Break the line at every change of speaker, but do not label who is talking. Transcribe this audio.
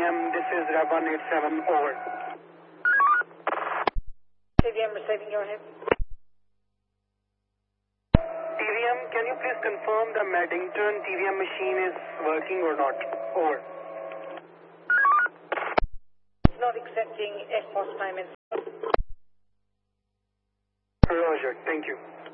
TVM, this is Rev 187, over.
TVM receiving your head.
TVM, can you please confirm the Maddington TVM machine is working or not? Over.
It's not accepting FPOS payments.
Roger, thank you.